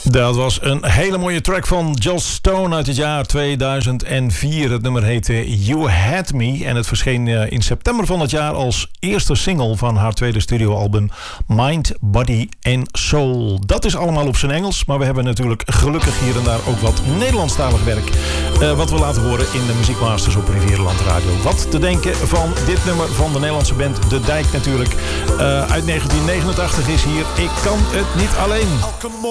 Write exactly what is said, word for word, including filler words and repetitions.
Dat was een hele mooie track van Joss Stone uit het jaar tweeduizend vier. Het nummer heette You Had Me en het verscheen in september van het jaar als eerste single van haar tweede studioalbum Mind, Body and Soul. Dat is allemaal op zijn Engels, maar we hebben natuurlijk gelukkig hier en daar ook wat Nederlandstalig werk uh, wat we laten horen in de Muziekmasters op Rivierenland Radio. Wat te denken van dit nummer van de Nederlandse band De Dijk natuurlijk. Uh, uit negentien negenentachtig is hier Ik Kan Het Niet Alleen.